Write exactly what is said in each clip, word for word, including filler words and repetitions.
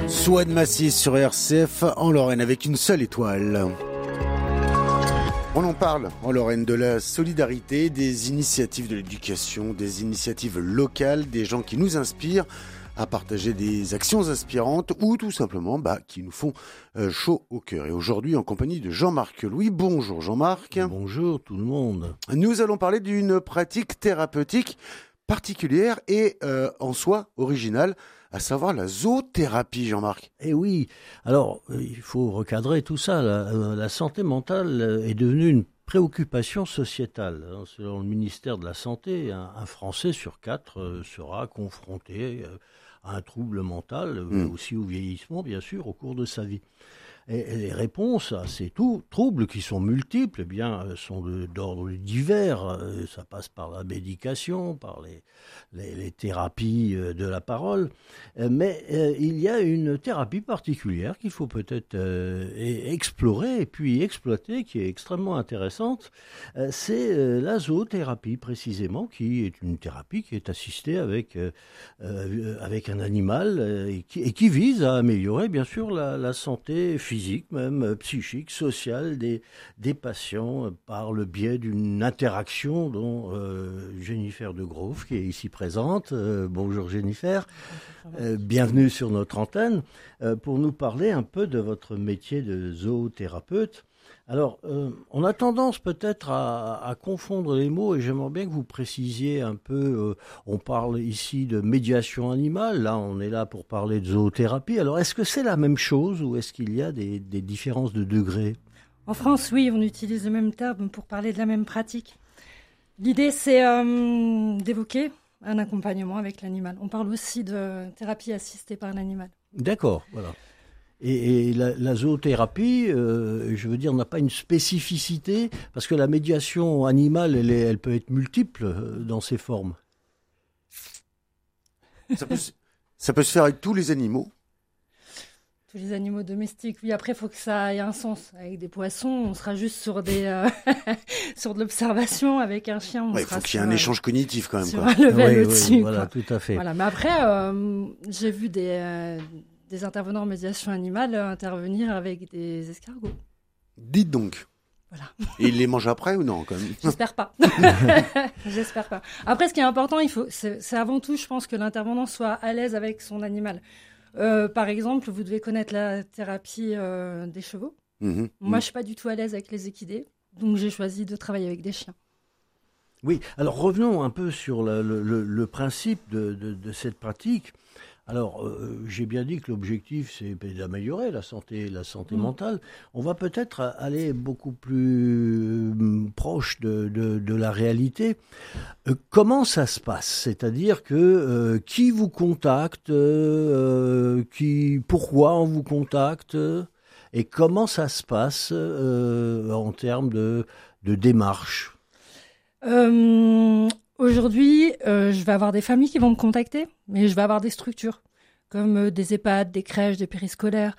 Souad Massis sur R C F en Lorraine avec une seule étoile. On en parle en Lorraine de la solidarité, des initiatives de l'éducation, des initiatives locales, des gens qui nous inspirent à partager des actions inspirantes ou tout simplement bah, qui nous font euh, chaud au cœur. Et aujourd'hui, en compagnie de Jean-Marc Louis. Bonjour Jean-Marc. Bonjour tout le monde. Nous allons parler d'une pratique thérapeutique particulière et euh, en soi originale, à savoir la zoothérapie, Jean-Marc. Eh oui, alors il faut recadrer tout ça. La, la santé mentale est devenue une préoccupation sociétale. Selon le ministère de la Santé, un, un Français sur quatre euh, sera confronté euh, à un trouble mental, euh, mmh. aussi au vieillissement, bien sûr, au cours de sa vie. Et, et les réponses à ces tout, troubles, qui sont multiples, eh bien, sont de, d'ordre divers. Ça passe par la médication, par les, les, les thérapies de la parole. Mais euh, il y a une thérapie particulière qu'il faut peut-être euh, explorer et puis exploiter, qui est extrêmement intéressante. Euh, c'est euh, la zoothérapie, précisément, qui est une thérapie qui est assistée avec, euh, euh, avec un animal euh, et, qui, et qui vise à améliorer, bien sûr, la, la santé physique. physique, même psychique, sociale des, des patients par le biais d'une interaction dont euh, Jennifer de Grove, qui est ici présente. Euh, bonjour Jennifer, euh, bienvenue sur notre antenne euh, pour nous parler un peu de votre métier de zoothérapeute. Alors, euh, on a tendance peut-être à, à confondre les mots et j'aimerais bien que vous précisiez un peu, euh, on parle ici de médiation animale, là on est là pour parler de zoothérapie. Alors, est-ce que c'est la même chose ou est-ce qu'il y a des, des différences de degrés ? En France, oui, on utilise le même terme pour parler de la même pratique. L'idée, c'est euh, d'évoquer un accompagnement avec l'animal. On parle aussi de thérapie assistée par l'animal. D'accord, voilà. Et, et la, la zoothérapie, euh, je veux dire, n'a pas une spécificité, parce que la médiation animale, elle, est, elle peut être multiple euh, dans ses formes. Ça peut, ça peut se faire avec tous les animaux. Tous les animaux domestiques, oui. Après, il faut que ça ait un sens. Avec des poissons, on sera juste sur, des, euh, sur de l'observation. Avec un chien, on ouais, sera faut qu'il y ait un euh, échange cognitif quand même. Sur Quoi. un level oui, au-dessus. Oui, voilà, tout à fait. Voilà. Mais après, euh, j'ai vu des... Euh, des intervenants en médiation animale euh, intervenir avec des escargots. Dites donc. Voilà. Et ils les mangent après ou non quand même ? J'espère pas. J'espère pas. Après, ce qui est important, il faut, c'est, c'est avant tout, je pense, que l'intervenant soit à l'aise avec son animal. Euh, par exemple, vous devez connaître la thérapie euh, des chevaux. Mmh, Moi, mmh. je suis pas du tout à l'aise avec les équidés, donc j'ai choisi de travailler avec des chiens. Oui, alors revenons un peu sur le, le, le principe de, de, de cette pratique. Alors, euh, j'ai bien dit que l'objectif, c'est d'améliorer la santé, la santé mmh. mentale. On va peut-être aller beaucoup plus euh, proche de, de, de la réalité. Euh, comment ça se passe ? C'est-à-dire que euh, qui vous contacte, euh, qui, pourquoi on vous contacte, et comment ça se passe euh, en termes de, de démarche ? euh... Aujourd'hui, euh, je vais avoir des familles qui vont me contacter, mais je vais avoir des structures, comme euh, des EHPAD, des crèches, des périscolaires.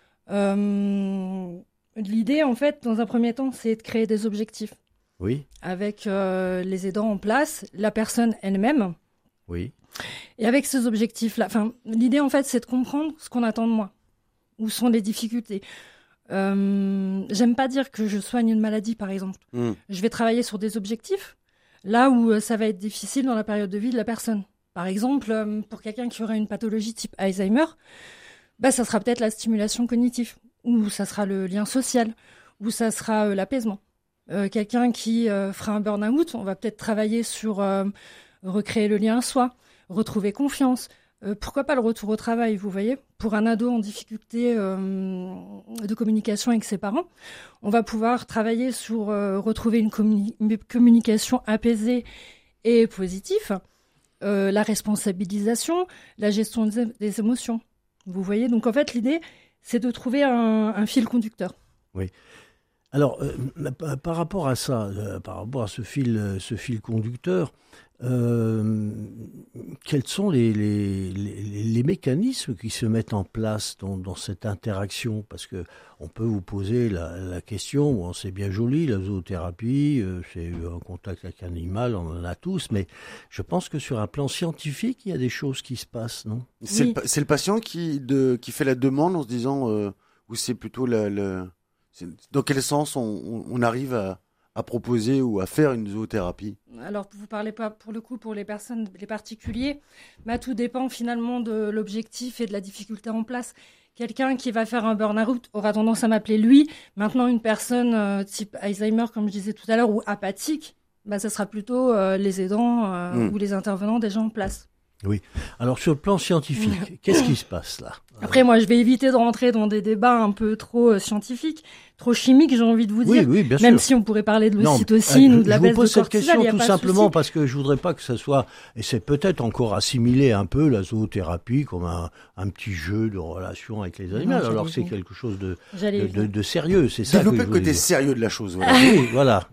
Euh, l'idée, en fait, dans un premier temps, c'est de créer des objectifs. Oui. Avec euh, les aidants en place, la personne elle-même. Oui. Et avec ces objectifs-là, enfin, l'idée, en fait, c'est de comprendre ce qu'on attend de moi. Où sont les difficultés ? Euh, j'aime pas dire que je soigne une maladie, par exemple. Mm. Je vais travailler sur des objectifs. Là où euh, ça va être difficile dans la période de vie de la personne. Par exemple, euh, pour quelqu'un qui aurait une pathologie type Alzheimer, bah, ça sera peut-être la stimulation cognitive, ou ça sera le lien social, ou ça sera euh, l'apaisement. Euh, quelqu'un qui euh, fera un burn-out, on va peut-être travailler sur euh, recréer le lien à soi, retrouver confiance. Euh, pourquoi pas le retour au travail, vous voyez ? Pour un ado en difficulté euh, de communication avec ses parents, on va pouvoir travailler sur euh, retrouver une, communi- une communication apaisée et positive, euh, la responsabilisation, la gestion des, des émotions. Vous voyez ? Donc en fait, l'idée, c'est de trouver un, un fil conducteur. Oui. Alors, euh, par rapport à ça, euh, par rapport à ce fil, euh, ce fil conducteur, Euh, quels sont les, les, les, les mécanismes qui se mettent en place dans, dans cette interaction? Parce que on peut vous poser la, la question, bon, c'est bien joli, la zoothérapie, euh, c'est un contact avec un animal, on en a tous, mais je pense que sur un plan scientifique, il y a des choses qui se passent, non? C'est, oui. le, c'est le patient qui, de, qui fait la demande en se disant, euh, ou c'est plutôt la, la, c'est, dans quel sens on, on, on arrive à, à proposer ou à faire une zoothérapie? Alors, vous parlez pas pour le coup pour les personnes, les particuliers, mais tout dépend finalement de l'objectif et de la difficulté en place. Quelqu'un qui va faire un burn-out aura tendance à m'appeler lui. Maintenant, une personne euh, type Alzheimer, comme je disais tout à l'heure, ou apathique, bah, ça sera plutôt euh, les aidants euh, mmh. ou les intervenants déjà en place. Oui. Alors, sur le plan scientifique, qu'est-ce qui se passe là? Après, moi, je vais éviter de rentrer dans des débats un peu trop euh, scientifiques, trop chimiques, j'ai envie de vous dire. Oui, oui, bien Même sûr. si on pourrait parler de l'ocytocine non, ou de la baisse de cortisol, il y a pas de souci. Je vous pose cette question tout simplement parce que je voudrais pas que ça soit, et c'est peut-être encore assimilé un peu la zoothérapie comme un, un petit jeu de relation avec les animaux, non, alors que c'est quelque chose de, de, de, de sérieux. C'est ça. Développer que le côté dire. sérieux de la chose. Voilà. Oui, voilà.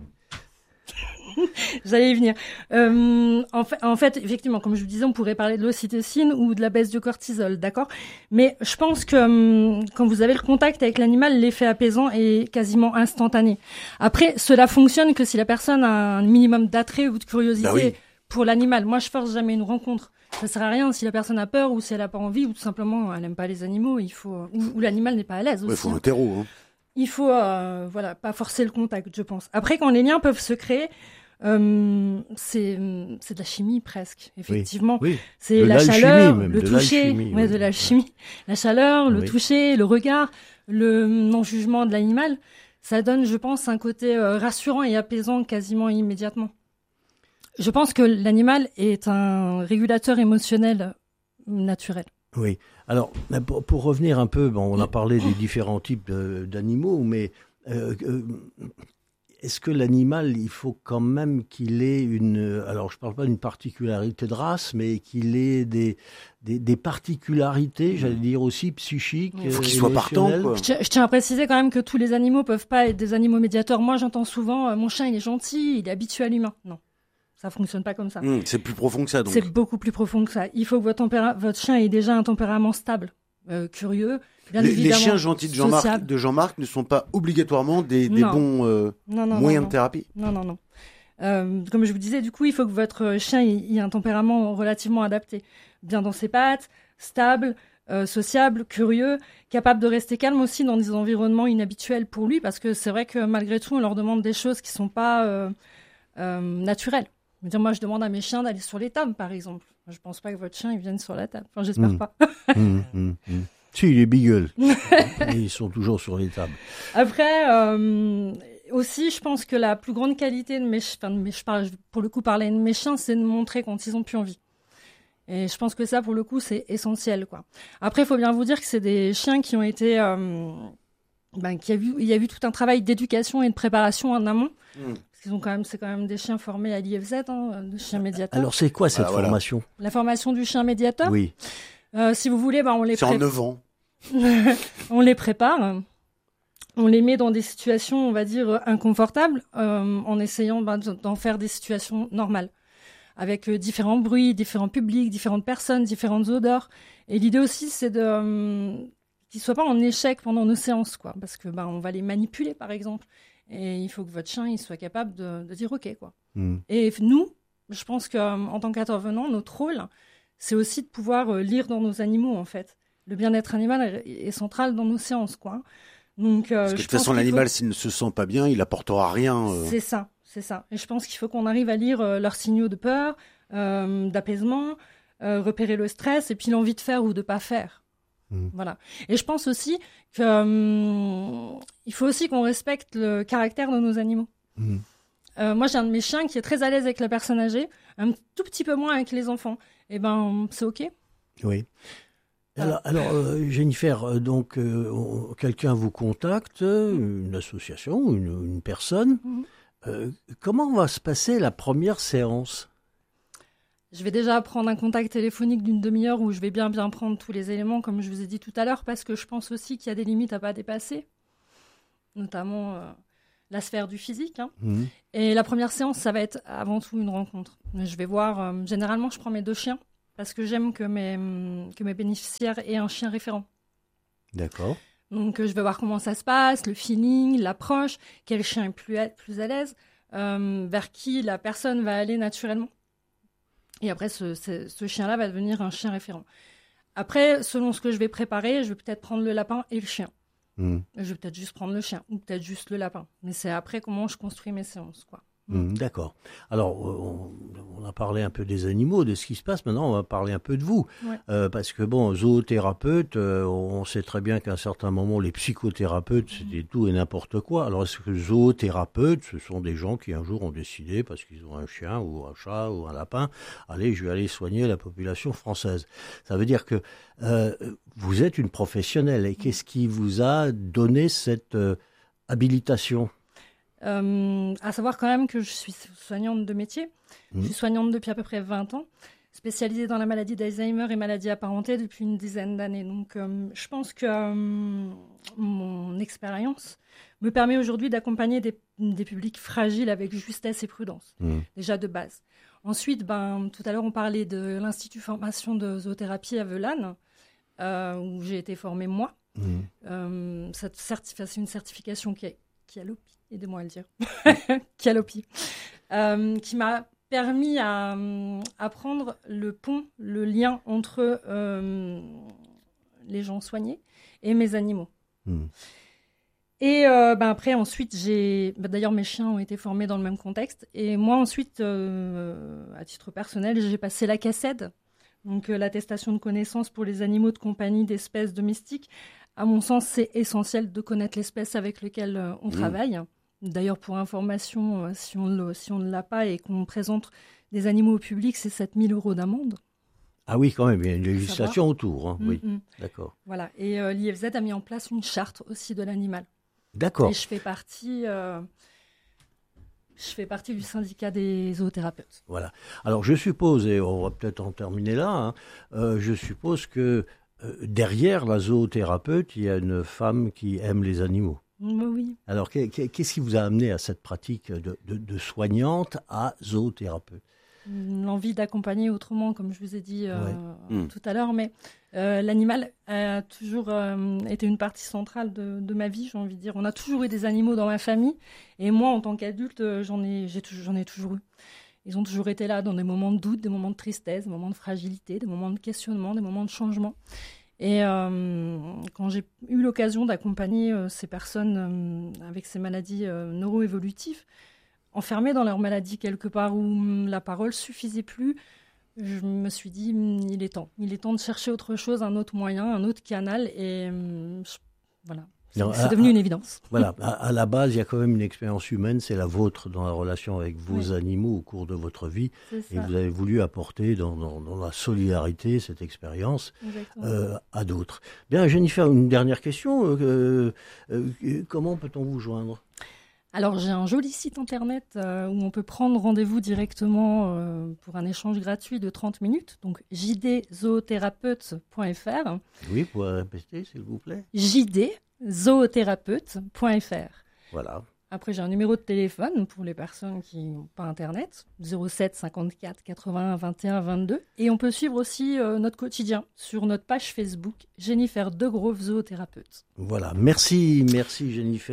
J'allais y venir. Euh, en, fait, en fait, effectivement, comme je vous disais, on pourrait parler de l'ocytocine ou de la baisse de cortisol, d'accord? Mais je pense que hum, quand vous avez le contact avec l'animal, l'effet apaisant est quasiment instantané. Après, cela fonctionne que si la personne a un minimum d'attrait ou de curiosité bah oui. pour l'animal. Moi, je force jamais une rencontre. Ça sert à rien si la personne a peur ou si elle a pas envie ou tout simplement elle n'aime pas les animaux. Il faut ou, ou l'animal n'est pas à l'aise aussi. Il faut un terreau. Hein. Il faut, euh, voilà, pas forcer le contact, je pense. Après, quand les liens peuvent se créer. Euh, c'est c'est de la chimie presque, effectivement. Oui, oui. C'est de la chaleur, même, le de toucher, ouais, oui. de la chimie, la chaleur, le oui. toucher, le regard, le non-jugement de l'animal. Ça donne, je pense, un côté euh, rassurant et apaisant quasiment immédiatement. Je pense que l'animal est un régulateur émotionnel naturel. Oui. Alors, pour, pour revenir un peu, bon, on a parlé des différents types de, d'animaux, mais euh, euh, est-ce que l'animal, il faut quand même qu'il ait une... Alors, je ne parle pas d'une particularité de race, mais qu'il ait des, des, des particularités, j'allais dire aussi psychiques. Il faut qu'il soit partant, quoi. Je, je tiens à préciser quand même que tous les animaux ne peuvent pas être des animaux médiateurs. Moi, j'entends souvent, euh, mon chien, il est gentil, il est habitué à l'humain. Non, ça ne fonctionne pas comme ça. Mmh, c'est plus profond que ça, donc. C'est beaucoup plus profond que ça. Il faut que votre, tempéra- votre chien ait déjà un tempérament stable, euh, curieux. Bien les, évidemment, les chiens gentils de Jean-Marc, de Jean-Marc ne sont pas obligatoirement des, des bons euh, non, non, moyens non, de thérapie. Non, non, non. Euh, comme je vous disais, du coup, il faut que votre chien ait un tempérament relativement adapté. Bien dans ses pattes, stable, euh, sociable, curieux, capable de rester calme aussi dans des environnements inhabituels pour lui, parce que c'est vrai que malgré tout, on leur demande des choses qui ne sont pas euh, euh, naturelles. Moi, je demande à mes chiens d'aller sur les tables, par exemple. Je ne pense pas que votre chien il vienne sur la table. Enfin, j'espère mmh. pas. mmh, mmh, mmh. Si, les beagles. Ils sont toujours sur les tables. Après, euh, aussi, je pense que la plus grande qualité de mes, enfin, de mes je parle, pour le coup, parler de mes chiens, c'est de montrer quand ils ont plus envie. Et je pense que ça, pour le coup, c'est essentiel, quoi. Après, il faut bien vous dire que c'est des chiens qui ont été, euh, ben, qu'il y a eu, il y a eu tout un travail d'éducation et de préparation en amont. Mmh. Parce qu'ils ont quand même, c'est quand même des chiens formés à l'I F Z, hein, de chiens médiateurs. Alors, c'est quoi cette ah, voilà. formation? La formation du chien médiateur? Oui. Euh, si vous voulez, ben, on les prépare. C'est pré... en neuf ans. On les prépare. On les met dans des situations, on va dire, inconfortables, euh, en essayant ben, d'en faire des situations normales. Avec euh, différents bruits, différents publics, différentes personnes, différentes odeurs. Et l'idée aussi, c'est de euh, qu'ils ne soient pas en échec pendant nos séances, quoi. Parce que ben, on va les manipuler, par exemple. Et il faut que votre chien il soit capable de, de dire OK, quoi. Mmh. Et nous, je pense qu'en tant qu'intervenant, notre rôle, c'est aussi de pouvoir euh, lire dans nos animaux, en fait. Le bien-être animal est, est central dans nos séances, quoi. Donc, euh, Parce que de toute façon, l'animal, faut... s'il ne se sent pas bien, il n'apportera rien. Euh... C'est ça, c'est ça. Et je pense qu'il faut qu'on arrive à lire euh, leurs signaux de peur, euh, d'apaisement, euh, repérer le stress et puis l'envie de faire ou de ne pas faire. Mmh. Voilà. Et je pense aussi qu'il hum, faut aussi qu'on respecte le caractère de nos animaux. Mmh. Euh, moi, j'ai un de mes chiens qui est très à l'aise avec la personne âgée, un tout petit peu moins avec les enfants. Eh ben, c'est OK. Oui. Alors, alors euh, Jennifer, donc euh, on, quelqu'un vous contacte, une association, une, une personne. Mmh. Euh, comment va se passer la première séance ? Je vais déjà prendre un contact téléphonique d'une demi-heure où je vais bien bien prendre tous les éléments, comme je vous ai dit tout à l'heure, parce que je pense aussi qu'il y a des limites à pas dépasser, notamment euh, la sphère du physique. Hein. Mmh. Et la première séance, ça va être avant tout une rencontre. Je vais voir, euh, généralement, je prends mes deux chiens parce que j'aime que mes, que mes bénéficiaires aient un chien référent. D'accord. Donc, euh, je vais voir comment ça se passe, le feeling, l'approche, quel chien est plus à, plus à l'aise, euh, vers qui la personne va aller naturellement. Et après, ce, ce, ce chien-là va devenir un chien référent. Après, selon ce que je vais préparer, je vais peut-être prendre le lapin et le chien. Mmh. Je vais peut-être juste prendre le chien ou peut-être juste le lapin. Mais c'est après comment je construis mes séances, quoi. Mmh, d'accord. Alors, on, on a parlé un peu des animaux, de ce qui se passe. Maintenant, on va parler un peu de vous. Ouais. Euh, parce que, bon, zoothérapeute, euh, on sait très bien qu'à un certain moment, les psychothérapeutes, c'était tout et n'importe quoi. Alors, est-ce que zoothérapeutes, ce sont des gens qui, un jour, ont décidé, parce qu'ils ont un chien ou un chat ou un lapin, allez, je vais aller soigner la population française. Ça veut dire que euh, vous êtes une professionnelle. Et qu'est-ce qui vous a donné cette euh, habilitation ? Euh, à savoir quand même que je suis soignante de métier. Mmh. Je suis soignante depuis à peu près vingt ans, spécialisée dans la maladie d'Alzheimer et maladies apparentées depuis une dizaine d'années. Donc, euh, je pense que euh, mon expérience me permet aujourd'hui d'accompagner des, des publics fragiles avec justesse et prudence, mmh. déjà de base. Ensuite, ben, tout à l'heure, on parlait de l'Institut formation de zoothérapie à Velanes, euh, où j'ai été formée moi. Mmh. Euh, cette certif- c'est une certification qui est qui a l'O P I, aidez-moi à le dire, qui a l'O P I, euh, qui m'a permis à, à prendre le pont, le lien entre euh, les gens soignés et mes animaux. Mmh. Et euh, ben après, ensuite, j'ai... Ben d'ailleurs, mes chiens ont été formés dans le même contexte. Et moi, ensuite, euh, à titre personnel, j'ai passé l'A C A C E D, donc euh, l'attestation de connaissance pour les animaux de compagnie d'espèces domestiques. À mon sens, c'est essentiel de connaître l'espèce avec laquelle euh, on mmh. travaille. D'ailleurs, pour information, euh, si on le, si on ne l'a pas et qu'on présente des animaux au public, c'est sept mille euros d'amende. Ah oui, quand même, il y a une législation autour. Hein. Mmh, oui, mmh. d'accord. Voilà, et euh, l'I F Z a mis en place une charte aussi de l'animal. D'accord. Et je fais partie... Euh, Je fais partie du syndicat des zoothérapeutes. Voilà. Alors, je suppose, et on va peut-être en terminer là, hein, euh, je suppose que euh, derrière la zoothérapeute, il y a une femme qui aime les animaux. Oui. Alors, qu'est-ce qui vous a amené à cette pratique de, de, de soignante à zoothérapeute ? L'envie d'accompagner autrement, comme je vous ai dit euh, ouais. mmh. tout à l'heure, mais euh, l'animal a toujours euh, été une partie centrale de, de ma vie, j'ai envie de dire. On a toujours eu des animaux dans ma famille, et moi, en tant qu'adulte, j'en ai, j'ai toujours, j'en ai toujours eu. Ils ont toujours été là dans des moments de doute, des moments de tristesse, des moments de fragilité, des moments de questionnement, des moments de changement. Et euh, quand j'ai eu l'occasion d'accompagner euh, ces personnes euh, avec ces maladies euh, neuroévolutives, enfermées dans leur maladie quelque part où la parole suffisait plus, je me suis dit, il est temps. Il est temps de chercher autre chose, un autre moyen, un autre canal. Et je, voilà, c'est, non, c'est à, devenu à, une évidence. Voilà, à, à la base, il y a quand même une expérience humaine, c'est la vôtre dans la relation avec vos oui. animaux au cours de votre vie. Et vous avez voulu apporter dans, dans, dans la solidarité cette expérience euh, à d'autres. Bien, Jennifer, une dernière question. Euh, euh, comment peut-on vous joindre ? Alors, j'ai un joli site internet euh, où on peut prendre rendez-vous directement euh, pour un échange gratuit de trente minutes. Donc, j d zoothérapeute point f r. Oui, vous pouvez répéter, s'il vous plaît. j d zoothérapeute point f r. Voilà. Après, j'ai un numéro de téléphone pour les personnes qui n'ont pas Internet, zéro sept cinquante-quatre quatre-vingts vingt et un vingt-deux. Et on peut suivre aussi euh, notre quotidien sur notre page Facebook, Jennifer Degrove Zoothérapeute. Voilà, merci, merci Jennifer.